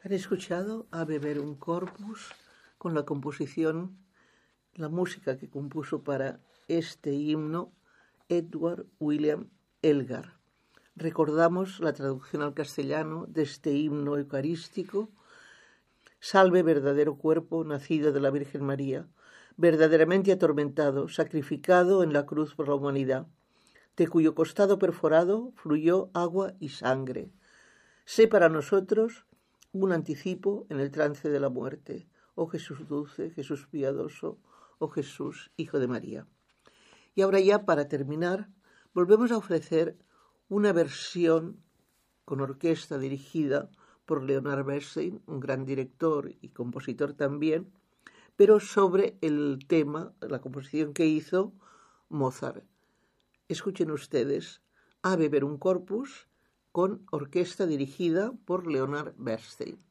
Han escuchado a Verum Corpus con la composición, la música que compuso para este himno Edward William Elgar. Recordamos la traducción al castellano de este himno eucarístico: Salve, verdadero cuerpo nacido de la Virgen María, verdaderamente atormentado, sacrificado en la cruz por la humanidad, de cuyo costado perforado fluyó agua y sangre. Sé para nosotros un anticipo en el trance de la muerte. Oh Jesús dulce, Jesús piadoso, oh Jesús, Hijo de María. Y ahora ya, para terminar, volvemos a ofrecer una versión con orquesta dirigida por Leonard Bernstein, un gran director y compositor también, pero sobre el tema, la composición que hizo Mozart. Escuchen ustedes Ave Verum Corpus con orquesta dirigida por Leonard Bernstein.